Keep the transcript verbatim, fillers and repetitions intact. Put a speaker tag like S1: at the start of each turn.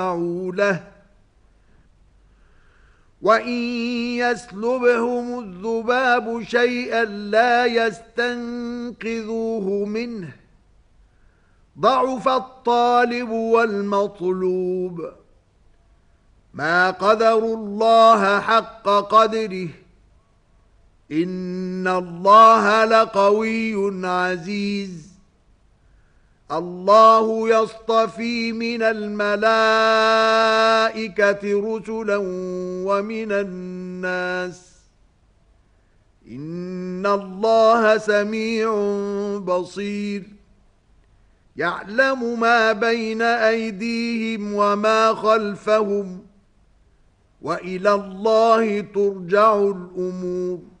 S1: له وَإِن يَسْلُبْهُمُ الذُّبَابُ شَيْئًا لَّا يَسْتَنقِذُوهُ مِنْهُ ضَعُفَ الطَّالِبُ وَالْمَطْلُوبُ مَا قَدَرُوا اللَّهَ حَقَّ قَدْرِهِ إِنَّ اللَّهَ لَقَوِيٌّ عَزِيزٌ الله يصطفي من الملائكة رسلا ومن الناس إن الله سميع بصير يعلم ما بين أيديهم وما خلفهم وإلى الله ترجع الأمور